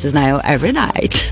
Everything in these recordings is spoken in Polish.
wszyscy znają Every Night.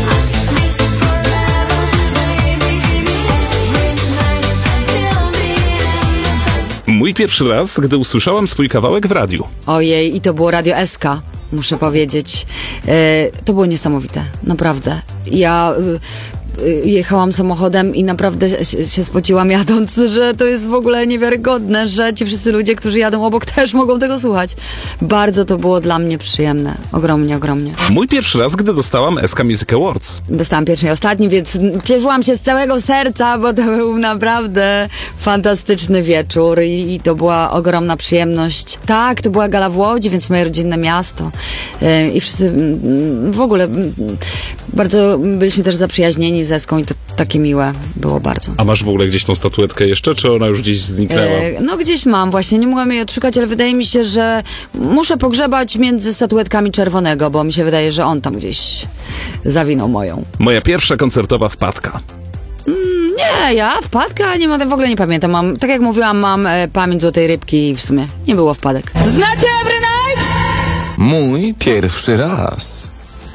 Mój pierwszy raz, gdy usłyszałam swój kawałek w radiu. Ojej, i to było Radio SK, muszę powiedzieć. To było niesamowite, naprawdę. Ja jechałam samochodem i naprawdę się spociłam jadąc, że to jest w ogóle niewiarygodne, że ci wszyscy ludzie, którzy jadą obok, też mogą tego słuchać. Bardzo to było dla mnie przyjemne. Ogromnie, ogromnie. Mój pierwszy raz, gdy dostałam SK Music Awards. Dostałam pierwszy i ostatni, więc cieszyłam się z całego serca, bo to był naprawdę fantastyczny wieczór i to była ogromna przyjemność. Tak, to była gala w Łodzi, więc moje rodzinne miasto. I wszyscy w ogóle bardzo byliśmy też zaprzyjaźnieni z Eską i to takie miłe było bardzo. A masz w ogóle gdzieś tą statuetkę jeszcze, czy ona już gdzieś zniknęła? No gdzieś mam właśnie, nie mogłam jej odszukać, ale wydaje mi się, że muszę pogrzebać między statuetkami Czerwonego, bo mi się wydaje, że on tam gdzieś zawinął moją. Moja pierwsza koncertowa wpadka. Nie, ja wpadka w ogóle nie pamiętam. Tak jak mówiłam, mam pamięć złotej rybki i w sumie nie było wpadek. Znacie Every Night? Mój pierwszy raz.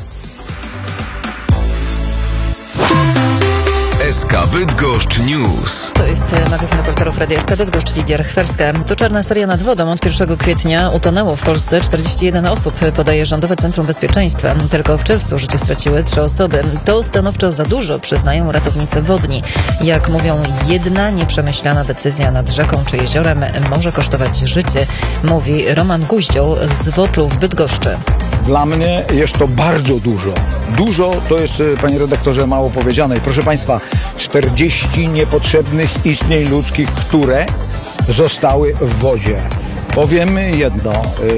SK Bydgoszcz News. To jest magazyn reporterów Radia SK Bydgoszcz, Lidia Rechwerska. To czarna seria nad wodą. Od 1 kwietnia utonęło w Polsce 41 osób, podaje Rządowe Centrum Bezpieczeństwa. Tylko w czerwcu życie straciły 3 osoby. To stanowczo za dużo, przyznają ratownicy wodni. Jak mówią, jedna nieprzemyślana decyzja nad rzeką czy jeziorem może kosztować życie, mówi Roman Guździoł z WOPR-u w Bydgoszczy. Dla mnie jest to bardzo dużo. Dużo to jest, panie redaktorze, mało powiedziane. I proszę państwa, 40 niepotrzebnych istnień ludzkich, które zostały w wodzie. Powiem jedno,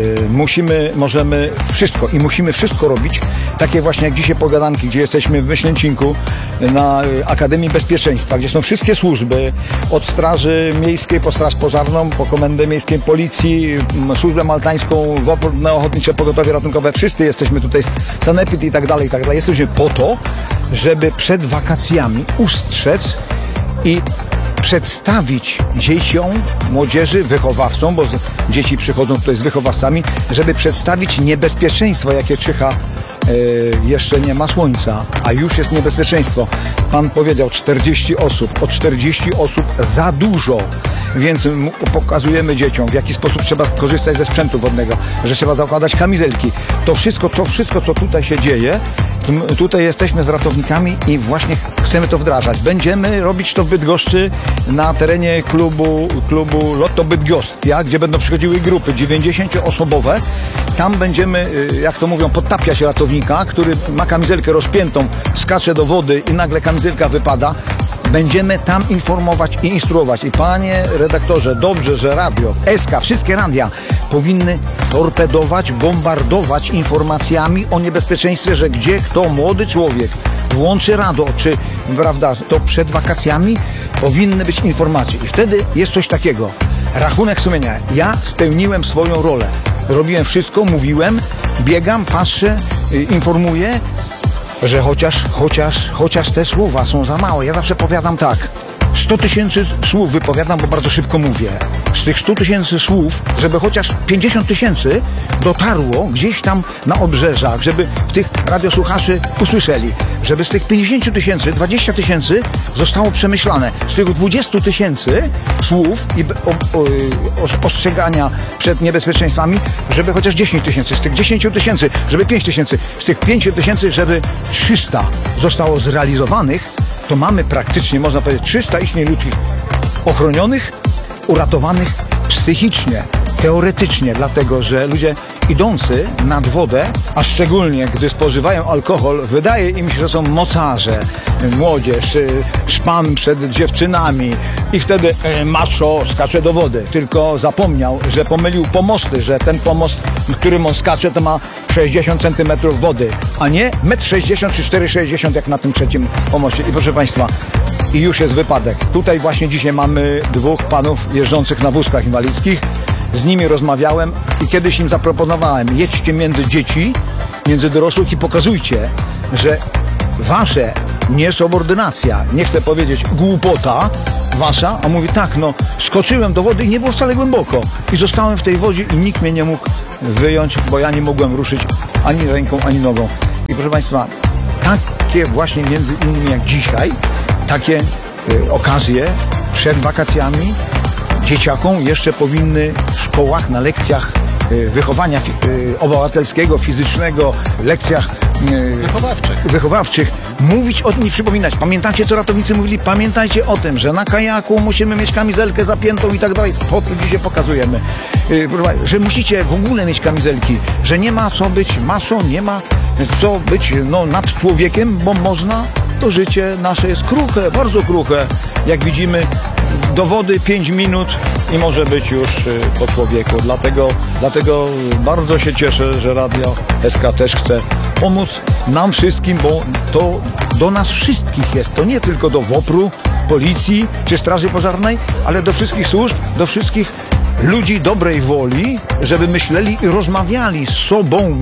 musimy wszystko robić, takie właśnie jak dzisiaj pogadanki, gdzie jesteśmy w Myślęcinku na Akademii Bezpieczeństwa, gdzie są wszystkie służby, od Straży Miejskiej po Straż Pożarną, po Komendę Miejską Policji, Służbę Maltańską, Ochotnicze Pogotowie Ratunkowe, wszyscy jesteśmy tutaj, sanepid i tak dalej, jesteśmy po to, żeby przed wakacjami ustrzec i przedstawić dzieciom, młodzieży, wychowawcom, bo dzieci przychodzą tutaj z wychowawcami, żeby przedstawić niebezpieczeństwo, jakie czyha. Jeszcze nie ma słońca, a już jest niebezpieczeństwo. Pan powiedział 40 osób. O 40 osób za dużo. Więc pokazujemy dzieciom, w jaki sposób trzeba korzystać ze sprzętu wodnego, że trzeba zakładać kamizelki. To wszystko, co tutaj się dzieje, tutaj jesteśmy z ratownikami i właśnie chcemy to wdrażać. Będziemy robić to w Bydgoszczy na terenie klubu Lotto Bydgostia, gdzie będą przychodziły grupy 90-osobowe. Tam będziemy, jak to mówią, podtapiać ratownika, który ma kamizelkę rozpiętą, skacze do wody i nagle kamizelka wypada. Będziemy tam informować i instruować. I panie redaktorze, dobrze, że radio, SK, wszystkie radia powinny torpedować, bombardować informacjami o niebezpieczeństwie, że gdzie kto, młody człowiek włączy radio, czy prawda, to przed wakacjami powinny być informacje. I wtedy jest coś takiego. Rachunek sumienia. Ja spełniłem swoją rolę. Robiłem wszystko, mówiłem, biegam, patrzę, informuję, że chociaż te słowa są za małe. Ja zawsze powiadam tak, 100 000 słów wypowiadam, bo bardzo szybko mówię. Z tych 100 000 słów, żeby chociaż 50 000 dotarło gdzieś tam na obrzeżach, żeby w tych radiosłuchaczy usłyszeli, żeby z tych 50 000, 20 000 zostało przemyślane. Z tych 20 000 słów i ostrzegania przed niebezpieczeństwami, żeby chociaż 10 000, z tych 10 000, żeby 5 000, z tych 5 000, żeby 300 zostało zrealizowanych, to mamy praktycznie, można powiedzieć, 300 istnień ludzkich ochronionych, uratowanych psychicznie, teoretycznie, dlatego że ludzie idący nad wodę, a szczególnie gdy spożywają alkohol, wydaje im się, że są mocarze, młodzież, szpan przed dziewczynami i wtedy macho skacze do wody. Tylko zapomniał, że pomylił pomosty, że ten pomost, którym on skacze, to ma 60 cm wody, a nie 1,60 m czy 4,60 m jak na tym trzecim pomoście. I proszę państwa, i już jest wypadek. Tutaj właśnie dzisiaj mamy 2 panów jeżdżących na wózkach inwalidzkich. Z nimi rozmawiałem i kiedyś im zaproponowałem, jedźcie między dzieci, między dorosłych i pokazujcie, że wasze niesubordynacja, nie chcę powiedzieć głupota wasza, a mówi tak, no skoczyłem do wody i nie było wcale głęboko i zostałem w tej wodzie i nikt mnie nie mógł wyjąć, bo ja nie mogłem ruszyć ani ręką, ani nogą. I proszę Państwa, takie właśnie między innymi jak dzisiaj, takie okazje przed wakacjami dzieciakom jeszcze powinny w szkołach, na lekcjach wychowania obywatelskiego, fizycznego, lekcjach wychowawczych mówić o tym i przypominać. Pamiętacie, co ratownicy mówili? Pamiętajcie o tym, że na kajaku musimy mieć kamizelkę zapiętą i tak dalej. To tu dzisiaj pokazujemy. Że musicie w ogóle mieć kamizelki, że nie ma co być masą, nie ma co być nad człowiekiem, bo można. To życie nasze jest kruche, bardzo kruche. Jak widzimy, do wody 5 minut i może być już po człowieku. Dlatego bardzo się cieszę, że Radio SK też chce pomóc nam wszystkim, bo to do nas wszystkich jest. To nie tylko do WOPR-u, policji czy straży pożarnej, ale do wszystkich służb, do wszystkich ludzi dobrej woli, żeby myśleli i rozmawiali z sobą,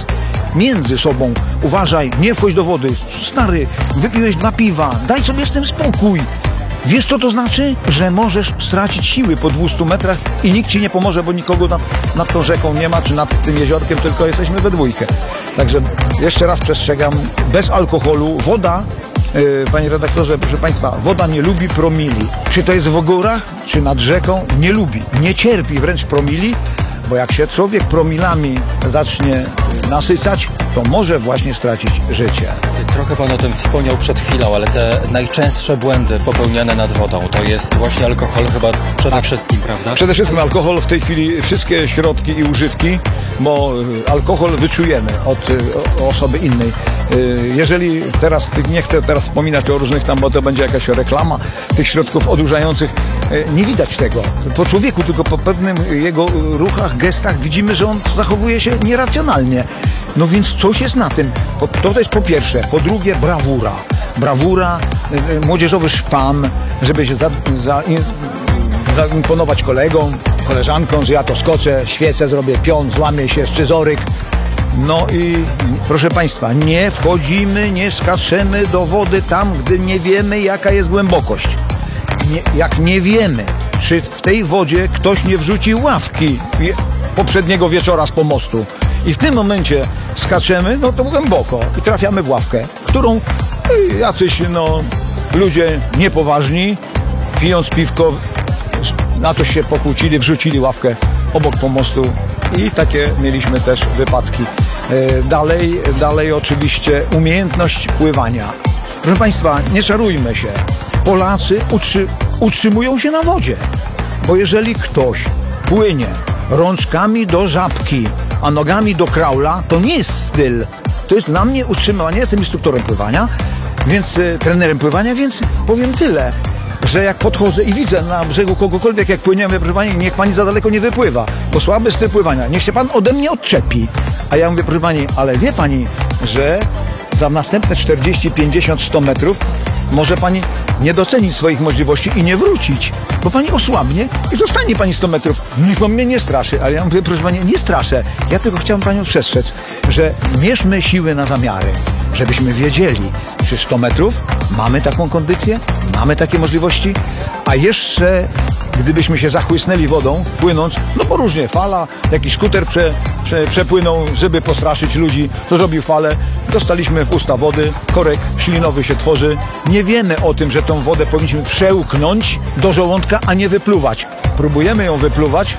między sobą. Uważaj, nie wchodź do wody. Stary, wypiłeś 2 piwa, daj sobie z tym spokój. Wiesz, co to znaczy? Że możesz stracić siły po 200 metrach i nikt ci nie pomoże, bo nikogo nad tą rzeką nie ma, czy nad tym jeziorkiem, tylko jesteśmy we dwójkę. Także jeszcze raz przestrzegam, bez alkoholu. Woda, panie redaktorze, proszę Państwa, woda nie lubi promili. Czy to jest w górach, czy nad rzeką, nie lubi. Nie cierpi wręcz promili, bo jak się człowiek promilami zacznie nasycać, to może właśnie stracić życie. Trochę Pan o tym wspomniał przed chwilą, ale te najczęstsze błędy popełniane nad wodą to jest właśnie alkohol chyba przede wszystkim, prawda? Przede wszystkim alkohol, w tej chwili wszystkie środki i używki, bo alkohol wyczujemy od osoby innej. Jeżeli teraz, nie chcę teraz wspominać o różnych tam, bo to będzie jakaś reklama tych środków odurzających, nie widać tego po człowieku, tylko po pewnym jego ruchach, gestach widzimy, że on zachowuje się nieracjonalnie. No więc coś jest na tym. To jest po pierwsze. Po drugie, brawura, młodzieżowy szpan, żeby się zaimponować kolegom, koleżankom, że ja to skoczę, świecę zrobię, pion, złamię się, scyzoryk. No i proszę Państwa, nie wchodzimy, nie skaczemy do wody tam, gdy nie wiemy, jaka jest głębokość. Jak nie wiemy, czy w tej wodzie ktoś nie wrzucił ławki poprzedniego wieczora z pomostu. I w tym momencie skaczemy, to głęboko i trafiamy w ławkę, którą jacyś ludzie niepoważni, pijąc piwko, na to się pokłócili, wrzucili ławkę obok pomostu i takie mieliśmy też wypadki. Dalej oczywiście umiejętność pływania. Proszę Państwa, nie czarujmy się. Polacy utrzymują się na wodzie, bo jeżeli ktoś płynie rączkami do żabki, a nogami do kraula, to nie jest styl. To jest dla mnie utrzymywanie. Jestem instruktorem pływania, więc trenerem pływania, więc powiem tyle, że jak podchodzę i widzę na brzegu kogokolwiek, jak płyniemy, proszę Pani, niech Pani za daleko nie wypływa, bo słaby styl pływania. Niech się Pan ode mnie odczepi. A ja mówię, proszę Pani, ale wie Pani, że za następne 40, 50, 100 metrów może Pani nie docenić swoich możliwości i nie wrócić, bo Pani osłabnie i zostanie Pani 100 metrów. Niech Pan mnie nie straszy, ale ja mówię, proszę Pani, nie straszę. Ja tylko chciałem Panią przestrzec, że mierzmy siły na zamiary, żebyśmy wiedzieli, czy 100 metrów mamy taką kondycję, mamy takie możliwości, a jeszcze gdybyśmy się zachłysnęli wodą, płynąc, bo różnie, fala, jakiś skuter przepłynął, żeby postraszyć ludzi, to zrobił falę, dostaliśmy w usta wody, korek ślinowy się tworzy. Nie wiemy o tym, że tą wodę powinniśmy przełknąć do żołądka, a nie wypluwać. Próbujemy ją wypluwać,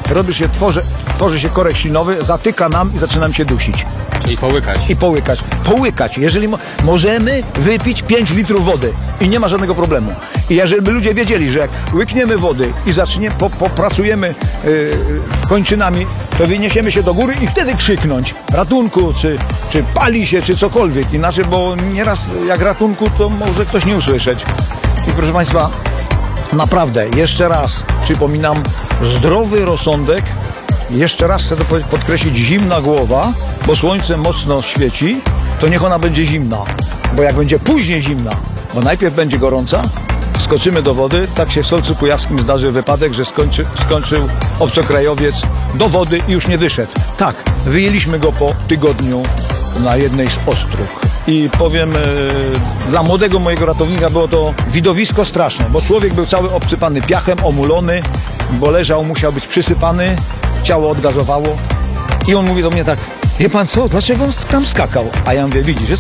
tworzy się korek ślinowy, zatyka nam i zaczynam się dusić. Czyli połykać. I połykać. Jeżeli możemy wypić 5 litrów wody i nie ma żadnego problemu. I jeżeli ludzie wiedzieli, że jak łykniemy wody i popracujemy kończynami, to wyniesiemy się do góry i wtedy krzyknąć ratunku, czy pali się, czy cokolwiek. Inaczej, bo nieraz jak ratunku, to może ktoś nie usłyszeć. I proszę Państwa, naprawdę, jeszcze raz przypominam, zdrowy rozsądek. Jeszcze raz chcę to podkreślić, zimna głowa, bo słońce mocno świeci, to niech ona będzie zimna. Bo jak będzie później zimna, bo najpierw będzie gorąca, skoczymy do wody, tak się w Solcu Kujawskim zdarzy wypadek, że skończył obcokrajowiec do wody i już nie wyszedł. Tak, wyjęliśmy go po tygodniu na jednej z ostróg. I powiem, dla młodego mojego ratownika było to widowisko straszne, bo człowiek był cały obsypany piachem, omulony, bo leżał, musiał być przysypany, ciało odgazowało i on mówi do mnie tak, Wie pan co, dlaczego on tam skakał? A ja mówię, widzisz,